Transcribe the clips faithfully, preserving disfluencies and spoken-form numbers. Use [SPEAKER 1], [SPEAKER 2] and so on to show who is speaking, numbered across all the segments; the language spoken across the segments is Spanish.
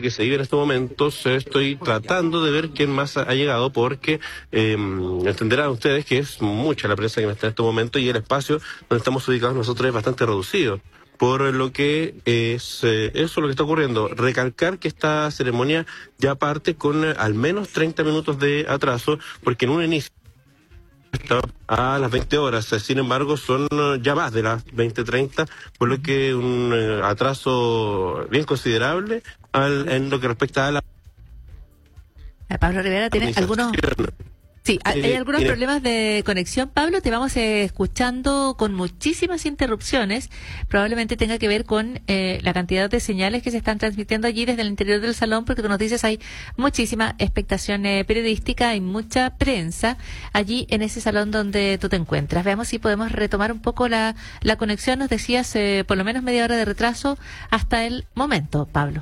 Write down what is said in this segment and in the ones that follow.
[SPEAKER 1] que se vive en estos momentos, estoy tratando de ver quién más ha llegado, porque eh, entenderán ustedes que es mucha la prensa que está en este momento y el espacio donde estamos ubicados nosotros es bastante reducido. Por lo que es eh, eso lo que está ocurriendo. Recalcar que esta ceremonia ya parte con eh, al menos treinta minutos de atraso, porque en un inicio está a las veinte horas, sin embargo son ya más de las veinte treinta, por lo que un eh, atraso bien considerable al, en lo que respecta a la...
[SPEAKER 2] Pablo Rivera tiene algunos... Sí, hay
[SPEAKER 1] Eh,
[SPEAKER 2] algunos
[SPEAKER 1] mire.
[SPEAKER 2] problemas de conexión, Pablo, te vamos eh, escuchando con muchísimas interrupciones, probablemente tenga que ver con eh, la cantidad de señales que se están transmitiendo allí desde el interior del salón, porque tú nos dices hay muchísima expectación eh, periodística, hay mucha prensa allí en ese salón donde tú te encuentras. Veamos si podemos retomar un poco la, la conexión, nos decías eh, por lo menos media hora de retraso hasta el momento, Pablo.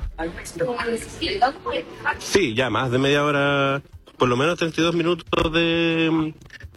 [SPEAKER 1] Sí, ya más de media hora, por lo menos treinta y dos minutos de...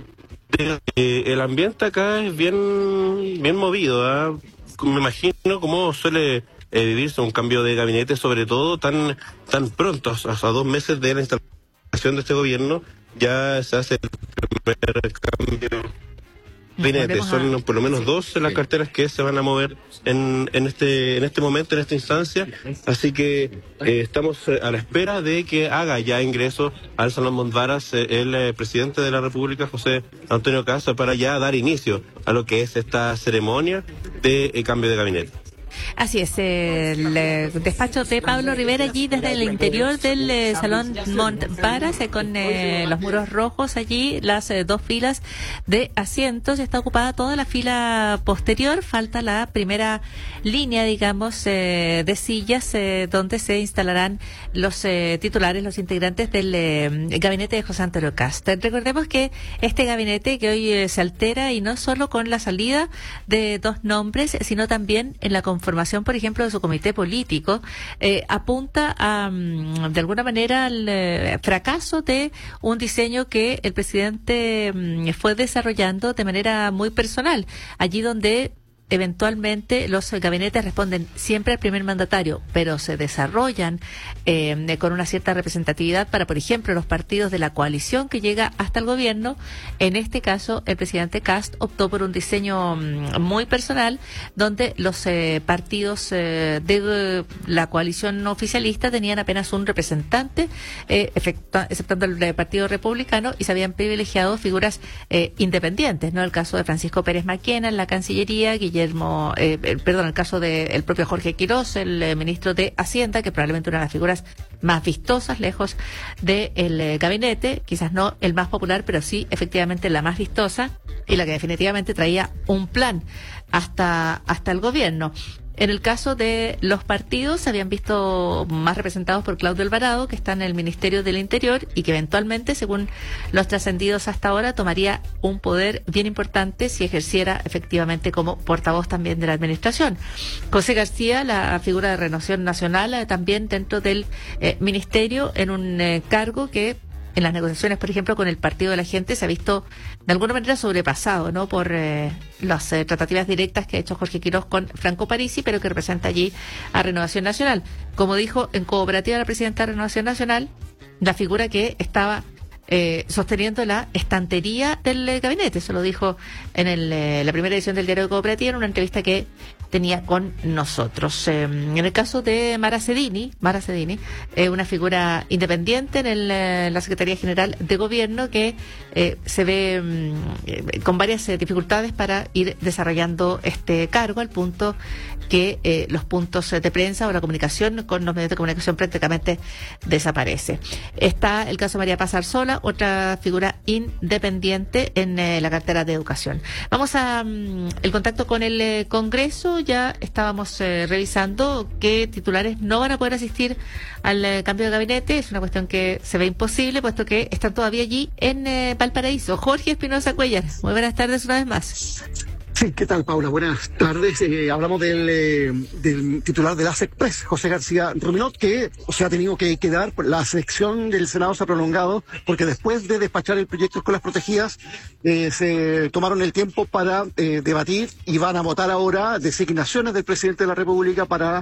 [SPEAKER 1] de eh, el ambiente acá es bien bien movido, ¿ah? Me imagino cómo suele eh, vivirse un cambio de gabinete, sobre todo tan tan pronto, hasta dos meses de la instalación de este gobierno, ya se hace el primer cambio. Gabinete. Son por lo menos dos las carteras que se van a mover en, en este en este momento, en esta instancia, así que eh, estamos a la espera de que haga ya ingreso al Salón Montvaras eh, el eh, presidente de la República, José Antonio Kast, para ya dar inicio a lo que es esta ceremonia de eh, cambio de gabinete.
[SPEAKER 2] Así es, el eh, despacho de Pablo Rivera allí desde el interior del eh, Salón Montvaras, eh, con eh, los muros rojos allí, las eh, dos filas de asientos. Está ocupada toda la fila posterior, falta la primera línea, digamos, eh, de sillas eh, donde se instalarán los eh, titulares, los integrantes del eh, gabinete de José Antonio Kast. Recordemos que este gabinete que hoy eh, se altera, y no solo con la salida de dos nombres, sino también en la conformación, por ejemplo, de su comité político, eh, apunta a, um, de alguna manera, al eh, fracaso de un diseño que el presidente um, fue desarrollando de manera muy personal, allí donde eventualmente los gabinetes responden siempre al primer mandatario, pero se desarrollan eh, con una cierta representatividad para, por ejemplo, los partidos de la coalición que llega hasta el gobierno. En este caso, el presidente Kast optó por un diseño mm, muy personal, donde los eh, partidos eh, de eh, la coalición oficialista tenían apenas un representante, eh, efectua, exceptando el eh, Partido Republicano, y se habían privilegiado figuras eh, independientes, ¿no? El caso de Francisco Pérez Maquena en la Cancillería, Guillermo Guillermo, eh, perdón, el caso del propio Jorge Quirós, el eh, ministro de Hacienda, que probablemente una de las figuras más vistosas, lejos del eh, gabinete, quizás no el más popular, pero sí efectivamente la más vistosa y la que definitivamente traía un plan hasta, hasta el gobierno. En el caso de los partidos, se habían visto más representados por Claudio Alvarado, que está en el Ministerio del Interior y que eventualmente, según los trascendidos hasta ahora, tomaría un poder bien importante si ejerciera efectivamente como portavoz también de la administración. José García, la figura de Renovación Nacional, eh, también dentro del eh, Ministerio, en un eh, cargo que en las negociaciones, por ejemplo, con el Partido de la Gente se ha visto de alguna manera sobrepasado, ¿no? Por eh, las eh, tratativas directas que ha hecho Jorge Quirós con Franco Parisi, pero que representa allí a Renovación Nacional. Como dijo en cooperativa la presidenta de Renovación Nacional, la figura que estaba eh, sosteniendo la estantería del eh, gabinete. Eso lo dijo en el, eh, la primera edición del Diario de Cooperativa, en una entrevista que tenía con nosotros. Eh, en el caso de Mara Cedini, Mara Cedini, eh, una figura independiente en, el, eh, la Secretaría General de Gobierno, que eh, se ve mm, con varias eh, dificultades para ir desarrollando este cargo, al punto que eh, los puntos de prensa o la comunicación con los medios de comunicación prácticamente desaparece. Está el caso de María Paz Arzola, otra figura independiente en eh, la cartera de Educación. Vamos a mm, el contacto con el eh, Congreso. Ya estábamos eh, revisando qué titulares no van a poder asistir al eh, cambio de gabinete. Es una cuestión que se ve imposible, puesto que están todavía allí en eh, Valparaíso. Jorge Espinosa Cuellar, muy buenas tardes una vez más.
[SPEAKER 3] Sí, ¿qué tal, Paula? Buenas tardes. Eh, hablamos del, eh, del titular de la SECPRES, José García Ruminot, que o sea, ha tenido que quedar. La sección del Senado se ha prolongado porque después de despachar el proyecto Escuelas Protegidas, eh, se tomaron el tiempo para eh, debatir y van a votar ahora designaciones del presidente de la República para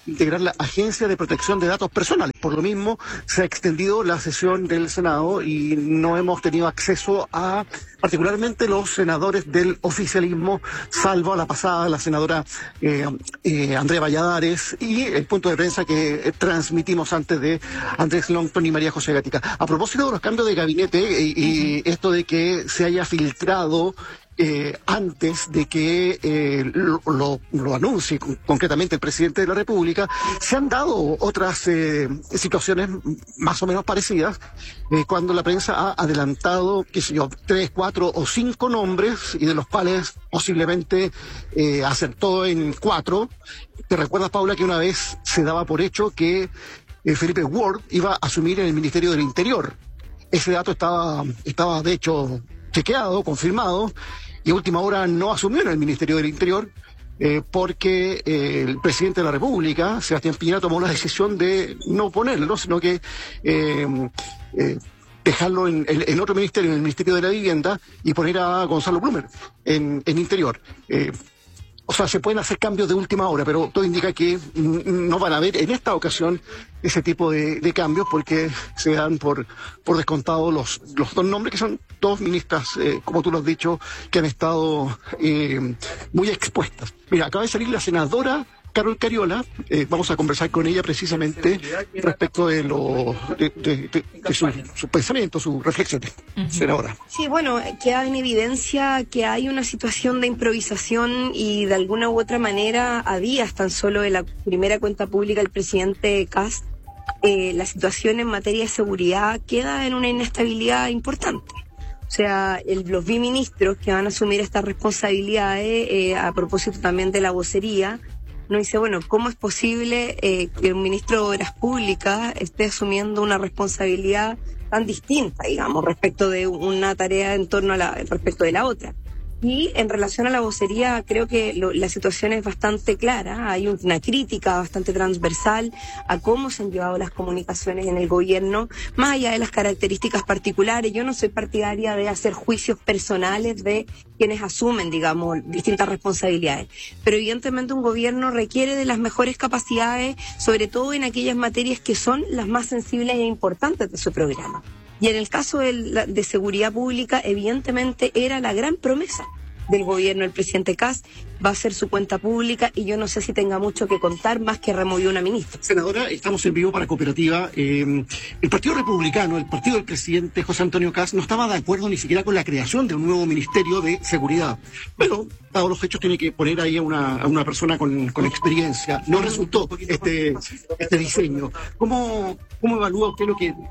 [SPEAKER 3] integrar la Agencia de Protección de Datos Personales. Por lo mismo, se ha extendido la sesión del Senado y no hemos tenido acceso a, particularmente los senadores del oficialismo, salvo a la pasada, la senadora eh, eh, Andrea Valladares, y el punto de prensa que eh, transmitimos antes de Andrés Longton y María José Gatica. A propósito de los cambios de gabinete y, y esto de que se haya filtrado Eh, antes de que eh, lo, lo, lo anuncie con, concretamente el presidente de la República, se han dado otras eh, situaciones más o menos parecidas, eh, cuando la prensa ha adelantado, qué sé yo, tres, cuatro o cinco nombres, y de los cuales posiblemente eh, acertó en cuatro. ¿Te recuerdas, Paula, que una vez se daba por hecho que eh, Felipe Ward iba a asumir en el Ministerio del Interior? Ese dato estaba, estaba de hecho chequeado, confirmado, y a última hora no asumió en el Ministerio del Interior eh, porque eh, el presidente de la República, Sebastián Piñera, tomó la decisión de no ponerlo, sino que eh, eh, dejarlo en, en, en otro ministerio, en el Ministerio de la Vivienda, y poner a Gonzalo Blumer en, en Interior. Eh, O sea, se pueden hacer cambios de última hora, pero todo indica que no van a haber en esta ocasión ese tipo de, de cambios, porque se dan por, por descontado los, los dos nombres, que son dos ministras, eh, como tú lo has dicho, que han estado eh, muy expuestas. Mira, acaba de salir la senadora Carol Cariola, eh, vamos a conversar con ella precisamente respecto de lo de, de, de, de su, su pensamiento, sus reflexiones. Uh-huh. Senadora.
[SPEAKER 4] Sí, bueno, queda en evidencia que hay una situación de improvisación y de alguna u otra manera, a días tan solo de la primera cuenta pública del presidente Kast, eh, la situación en materia de seguridad queda en una inestabilidad importante. O sea, el, los biministros que van a asumir estas responsabilidades, eh, a propósito también de la vocería, no dice, bueno, ¿cómo es posible eh, que un ministro de Obras Públicas esté asumiendo una responsabilidad tan distinta, digamos, respecto de una tarea en torno a la, respecto de la otra? Y en relación a la vocería, creo que lo, la situación es bastante clara. Hay una crítica bastante transversal a cómo se han llevado las comunicaciones en el gobierno, más allá de las características particulares. Yo no soy partidaria de hacer juicios personales de quienes asumen, digamos, distintas responsabilidades. Pero evidentemente un gobierno requiere de las mejores capacidades, sobre todo en aquellas materias que son las más sensibles e importantes de su programa. Y en el caso de, la, de seguridad pública, evidentemente era la gran promesa del gobierno. El presidente Kast va a hacer su cuenta pública y yo no sé si tenga mucho que contar, más que removió una ministra.
[SPEAKER 3] Senadora, estamos en vivo para Cooperativa. Eh, el Partido Republicano, el partido del presidente José Antonio Kast, no estaba de acuerdo ni siquiera con la creación de un nuevo Ministerio de Seguridad. Pero, dados los hechos, tiene que poner ahí a una, a una persona con, con experiencia. No resultó este, este diseño. ¿Cómo, cómo evalúa usted lo que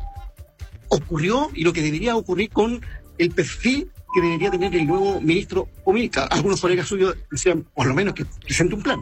[SPEAKER 3] ocurrió y lo que debería ocurrir con el perfil que debería tener el nuevo ministro o ministra? Algunos colegas suyos decían, por lo menos, que presente un plan.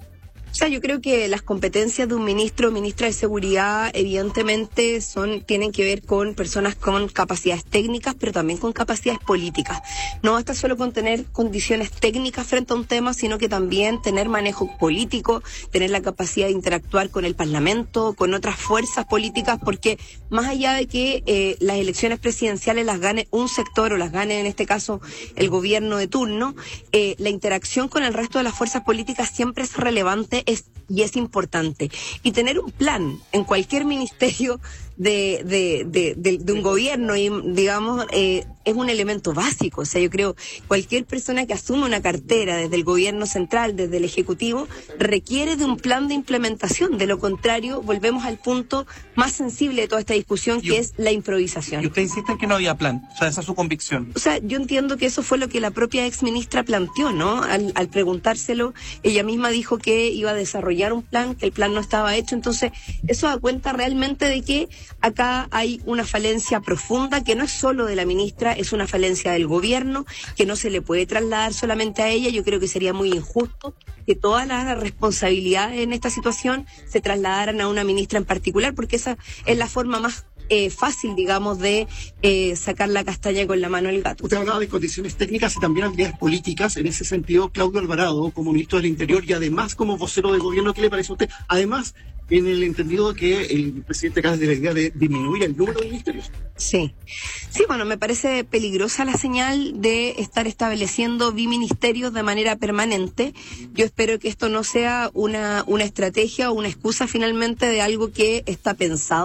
[SPEAKER 4] O sea, yo creo que las competencias de un ministro o ministra de seguridad evidentemente son tienen que ver con personas con capacidades técnicas, pero también con capacidades políticas. No basta solo con tener condiciones técnicas frente a un tema, sino que también tener manejo político, tener la capacidad de interactuar con el Parlamento, con otras fuerzas políticas, porque más allá de que eh, las elecciones presidenciales las gane un sector o las gane en este caso el gobierno de turno, eh, la interacción con el resto de las fuerzas políticas siempre es relevante Es, y es importante. Y tener un plan en cualquier ministerio de, de, de, de, de un gobierno, y digamos, eh, es un elemento básico. O sea, yo creo cualquier persona que asume una cartera desde el gobierno central, desde el Ejecutivo, requiere de un plan de implementación. De lo contrario, volvemos al punto más sensible de toda esta discusión, que yo, es la improvisación.
[SPEAKER 5] Y usted insiste en que no había plan. O sea, esa es su convicción.
[SPEAKER 4] O sea, yo entiendo que eso fue lo que la propia exministra planteó, ¿no? Al, al preguntárselo, ella misma dijo que iba a desarrollar un plan, que el plan no estaba hecho. Entonces, eso da cuenta realmente de que acá hay una falencia profunda, que no es solo de la ministra, es una falencia del gobierno, que no se le puede trasladar solamente a ella. Yo creo que sería muy injusto que todas las responsabilidades en esta situación se trasladaran a una ministra en particular, porque esa es la forma más eh, fácil, digamos, de eh, sacar la castaña con la mano al gato.
[SPEAKER 3] Usted hablaba de condiciones técnicas y también habilidades políticas. En ese sentido, Claudio Alvarado, como ministro del Interior y además como vocero de gobierno, ¿qué le parece a usted? Además, en el entendido de que el presidente Kast de la idea de disminuir el número de ministerios.
[SPEAKER 4] Sí, sí, bueno, me parece peligrosa la señal de estar estableciendo biministerios de manera permanente. Yo espero que esto no sea una, una estrategia o una excusa finalmente de algo que está pensado